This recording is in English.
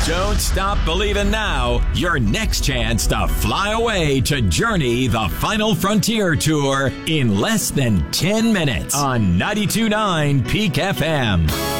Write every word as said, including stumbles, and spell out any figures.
Don't stop believing now. Your next chance to fly away to Journey the Final Frontier Tour in less than ten minutes on ninety-two point nine Peak F M.